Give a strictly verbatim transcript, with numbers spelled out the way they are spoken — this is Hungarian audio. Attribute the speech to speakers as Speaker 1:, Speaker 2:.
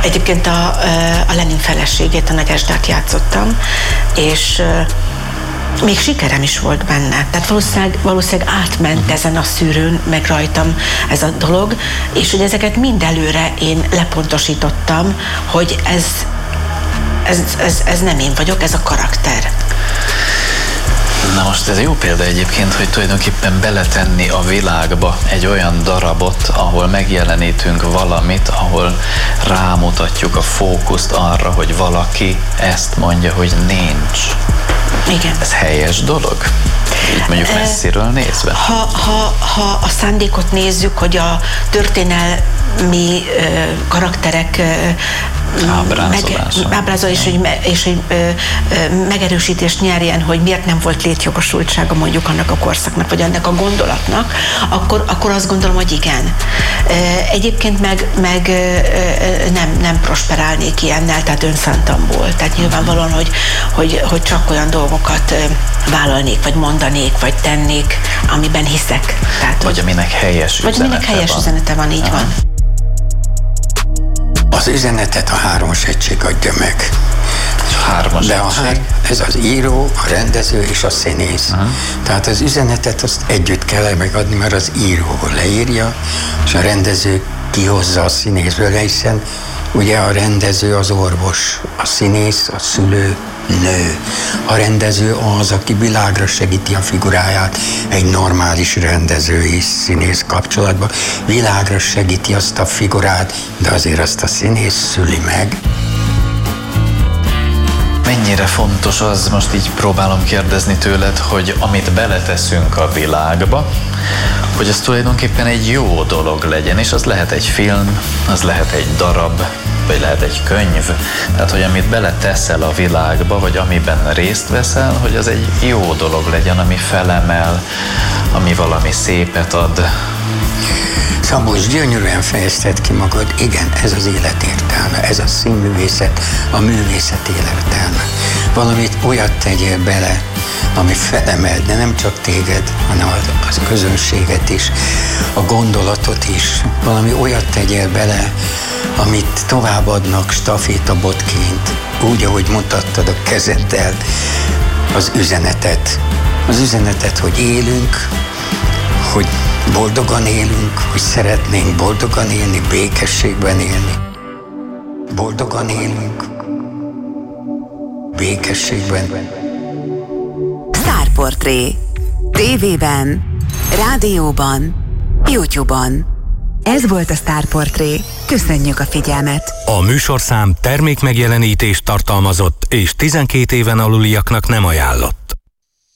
Speaker 1: egyébként a, a Lenin feleségét, a Nagy Ezdát játszottam, és még sikerem is volt benne. Tehát valószínűleg, valószínűleg átment ezen a szűrőn, meg rajtam ez a dolog, és hogy ezeket mind előre én lepontosítottam, hogy ez, ez, ez, ez nem én vagyok, ez a karakter.
Speaker 2: Na most ez jó példa egyébként, hogy tulajdonképpen beletenni a világba egy olyan darabot, ahol megjelenítünk valamit, ahol rámutatjuk a fókuszt arra, hogy valaki ezt mondja, hogy nincs.
Speaker 1: Igen.
Speaker 2: Ez helyes dolog? Így mondjuk messziről nézve?
Speaker 1: Ha, ha, ha a szándékot nézzük, hogy a történelmi ö, karakterek ábrázol, és hogy, és hogy ö, ö, megerősítést nyerjen, hogy miért nem volt létjogosultsága mondjuk annak a korszaknak, vagy annak a gondolatnak, akkor, akkor azt gondolom, hogy igen. Egyébként meg, meg nem, nem prosperálnék ilyennel, tehát önszántamból. Tehát nyilvánvalóan, hogy, hogy, hogy csak olyan dolgokat vállalnék, vagy mondanék, vagy tennék, amiben hiszek. Tehát,
Speaker 2: vagy aminek helyes
Speaker 1: vagy
Speaker 2: üzenete
Speaker 1: aminek helyes
Speaker 2: van.
Speaker 1: üzenete van, így Aha. van.
Speaker 3: Az üzenetet a hármas egység adja meg.
Speaker 2: Hármas
Speaker 3: De a hár, ez az író, a rendező és a színész. Uh-huh. Tehát az üzenetet azt együtt kell megadni, mert az író leírja, és a rendező kihozza a színészből, hiszen ugye a rendező az orvos, a színész, a szülő, nő. A rendező az, aki világra segíti a figuráját egy normális rendezői színész kapcsolatban. Világra segíti azt a figurát, de azért azt a színész szüli meg.
Speaker 2: Mennyire fontos az, most így próbálom kérdezni tőled, hogy amit beleteszünk a világba, hogy az tulajdonképpen egy jó dolog legyen, és az lehet egy film, az lehet egy darab, vagy lehet egy könyv. Tehát, hogy amit beleteszel a világba, vagy amiben részt veszel, hogy az egy jó dolog legyen, ami felemel, ami valami szépet ad.
Speaker 3: Szabolcs, gyönyörűen fejezted ki magad. Igen, ez az élet értelme, ez a színművészet, a művészet értelme. Valamit olyat tegyél bele, ami felemel, de nem csak téged, hanem az, az közönséget is, a gondolatot is. Valami olyat tegyél bele, amit továbbadnak stafétabotként, úgy, ahogy mutattad a kezeddel, az üzenetet. Az üzenetet, hogy élünk, hogy boldogan élünk, hogy szeretnénk boldogan élni, békességben élni. Boldogan élünk, békességben.
Speaker 4: Sztárportré. tévében, rádióban, YouTube-on. Ez volt a Sztárportré. Köszönjük a figyelmet!
Speaker 5: A műsorszám termékmegjelenítést tartalmazott és tizenkét éven aluliaknak nem ajánlott.